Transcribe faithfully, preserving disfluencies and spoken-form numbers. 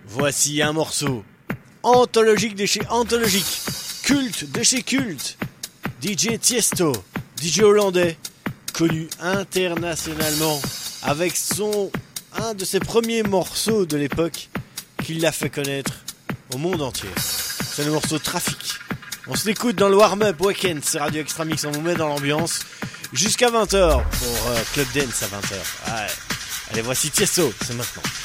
Voici un morceau anthologique de chez Anthologique, culte de chez Culte, D J Tiesto, D J hollandais, connu internationalement avec son un de ses premiers morceaux de l'époque qui l'a fait connaître au monde entier. C'est le morceau Trafic. On se l'écoute dans le warm-up week-end, c'est Radio Extra Mix, on vous met dans l'ambiance jusqu'à vingt heures pour euh, Club Dance à vingt heures. Ouais. Allez, voici Tiesto, c'est maintenant.